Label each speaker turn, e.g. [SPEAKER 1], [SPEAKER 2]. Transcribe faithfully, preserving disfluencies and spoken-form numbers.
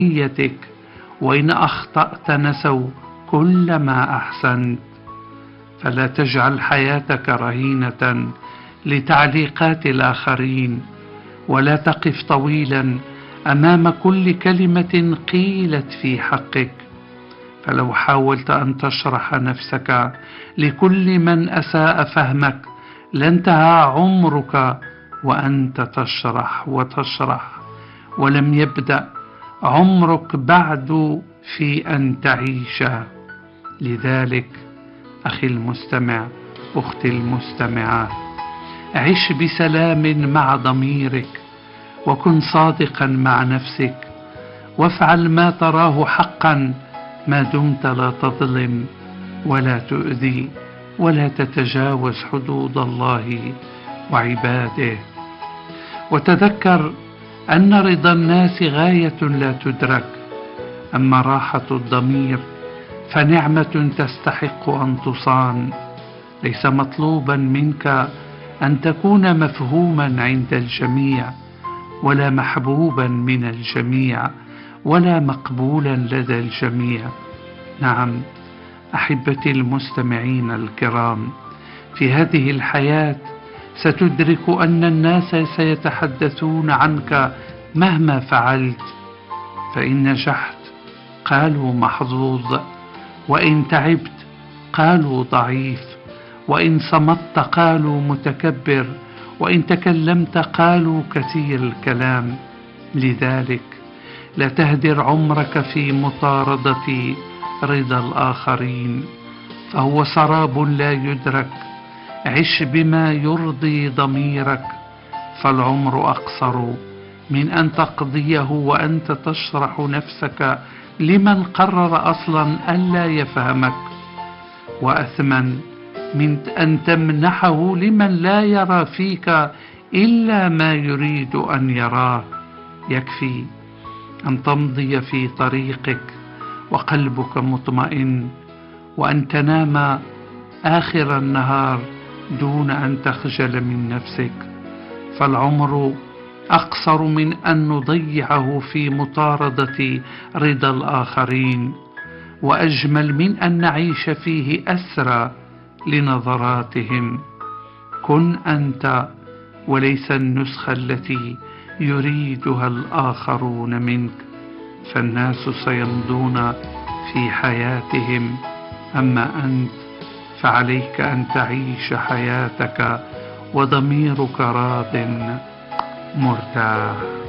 [SPEAKER 1] نيتك، وإن أخطأت نسوا كل ما أحسنت. فلا تجعل حياتك رهينة لتعليقات الآخرين، ولا تقف طويلا أمام كل كلمة قيلت في حقك. فلو حاولت أن تشرح نفسك لكل من أساء فهمك لانتهى عمرك وأنت تشرح وتشرح، ولم يبدأ عمرك بعد في أن تعيش. لذلك أخي المستمع، أختي المستمعة، عش بسلام مع ضميرك، وكن صادقا مع نفسك، وافعل ما تراه حقا ما دمت لا تظلم ولا تؤذي ولا تتجاوز حدود الله وعباده. وتذكر أن رضا الناس غاية لا تدرك، أما راحة الضمير فنعمة تستحق أن تصان. ليس مطلوبا منك أن تكون مفهوما عند الجميع، ولا محبوبا من الجميع، ولا مقبولا لدى الجميع. نعم أحبتي المستمعين الكرام، في هذه الحياة ستدرك أن الناس سيتحدثون عنك مهما فعلت، فإن نجحت قالوا محظوظ، وإن تعبت قالوا ضعيف، وإن صمت قالوا متكبر، وإن تكلمت قالوا كثير الكلام. لذلك لا تهدر عمرك في مطاردة رضا الآخرين، فهو سراب لا يدرك. عش بما يرضي ضميرك، فالعمر أقصر من أن تقضيه وأنت تشرح نفسك لمن قرر أصلا ألا يفهمك، وأثمن من أن تمنحه لمن لا يرى فيك إلا ما يريد أن يراه. يكفي أن تمضي في طريقك وقلبك مطمئن، وأن تنام آخر النهار دون أن تخجل من نفسك، فالعمر أقصر من أن نضيعه في مطاردة رضا الآخرين، وأجمل من أن نعيش فيه أسرى لنظراتهم. كن أنت وليس النسخة التي يريدها الآخرون منك، فالناس سيمضون في حياتهم، أما أنت فعليك أن تعيش حياتك وضميرك راض مرتاح.